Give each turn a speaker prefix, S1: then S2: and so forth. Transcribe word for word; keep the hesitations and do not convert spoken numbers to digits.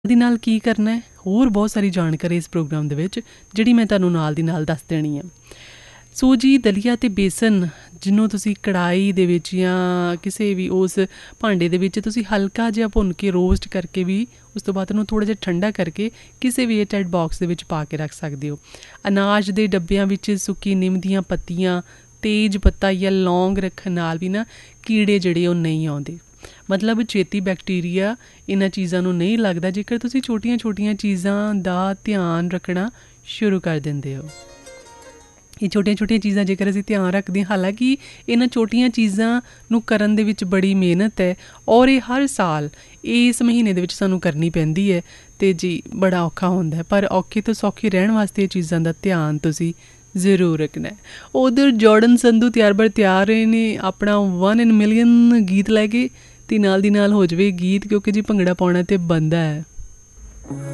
S1: ਦੇ ਨਾਲ ਕੀ ਕਰਨਾ ਹੈ, ਹੋਰ ਬਹੁਤ ਸਾਰੀ ਜਾਣਕਾਰੀ ਇਸ ਪ੍ਰੋਗਰਾਮ ਦੇ ਵਿੱਚ ਜਿਹੜੀ ਮੈਂ ਤੁਹਾਨੂੰ ਨਾਲ ਦੀ ਨਾਲ ਦੱਸ ਦੇਣੀ ਹੈ। ਸੋ ਜੀ ਦਲੀਆ ਅਤੇ ਬੇਸਨ ਜਿਹਨੂੰ ਤੁਸੀਂ ਕੜਾਹੀ ਦੇ ਵਿੱਚ ਜਾਂ ਕਿਸੇ ਵੀ ਉਸ ਭਾਂਡੇ ਦੇ ਵਿੱਚ ਤੁਸੀਂ ਹਲਕਾ ਜਿਹਾ ਭੁੰਨ ਕੇ ਰੋਸਟ ਕਰਕੇ ਵੀ ਉਸ ਤੋਂ ਬਾਅਦ ਉਹਨੂੰ ਥੋੜ੍ਹਾ ਜਿਹਾ ਠੰਡਾ ਕਰਕੇ ਕਿਸੇ ਵੀ ਏਅਰਟਾਈਟ ਬਾਕਸ ਦੇ ਵਿੱਚ ਪਾ ਕੇ ਰੱਖ ਸਕਦੇ ਹੋ। ਅਨਾਜ ਦੇ ਡੱਬਿਆਂ ਵਿੱਚ ਸੁੱਕੀ ਨਿੰਮ ਦੀਆਂ ਪੱਤੀਆਂ, ਤੇਜ਼ ਪੱਤਾ ਜਾਂ ਲੌਂਗ ਰੱਖਣ ਨਾਲ ਵੀ ਨਾ ਕੀੜੇ ਜਿਹੜੇ ਉਹ ਨਹੀਂ ਆਉਂਦੇ। ਮਤਲਬ ਛੇਤੀ ਬੈਕਟੀਰੀਆ ਇਹਨਾਂ ਚੀਜ਼ਾਂ ਨੂੰ ਨਹੀਂ ਲੱਗਦਾ ਜੇਕਰ ਤੁਸੀਂ ਛੋਟੀਆਂ ਛੋਟੀਆਂ ਚੀਜ਼ਾਂ ਦਾ ਧਿਆਨ ਰੱਖਣਾ ਸ਼ੁਰੂ ਕਰ ਦਿੰਦੇ ਹੋ। ਇਹ ਛੋਟੀਆਂ ਛੋਟੀਆਂ ਚੀਜ਼ਾਂ ਜੇਕਰ ਅਸੀਂ ਧਿਆਨ ਰੱਖਦੇ ਹਾਂ, ਹਾਲਾਂਕਿ ਇਹਨਾਂ ਛੋਟੀਆਂ ਚੀਜ਼ਾਂ ਨੂੰ ਕਰਨ ਦੇ ਵਿੱਚ ਬੜੀ ਮਿਹਨਤ ਹੈ ਔਰ ਇਹ ਹਰ ਸਾਲ ਇਸ ਮਹੀਨੇ ਦੇ ਵਿੱਚ ਸਾਨੂੰ ਕਰਨੀ ਪੈਂਦੀ ਹੈ ਅਤੇ ਜੀ ਬੜਾ ਔਖਾ ਹੁੰਦਾ ਹੈ, ਪਰ ਔਖੇ ਤੋਂ ਸੌਖੇ ਰਹਿਣ ਵਾਸਤੇ ਇਹ ਚੀਜ਼ਾਂ ਦਾ ਧਿਆਨ ਤੁਸੀਂ ਜ਼ਰੂਰ ਰੱਖਣਾ। ਉਧਰ ਜੋਰਡਨ ਸੰਧੂ ਤਿਆਰ ਬਰ ਤਿਆਰ ਰਹੇ ਨੇ ਆਪਣਾ ਵਨ ਇਨ ਮਿਲੀਅਨ ਗੀਤ ਲੈ ਕੇ, ਅਤੇ ਨਾਲ ਦੀ ਨਾਲ ਹੋ ਜਾਵੇ ਗੀਤ ਕਿਉਂਕਿ ਜੀ ਭੰਗੜਾ ਪਾਉਣਾ ਤਾਂ ਬਣਦਾ ਹੈ।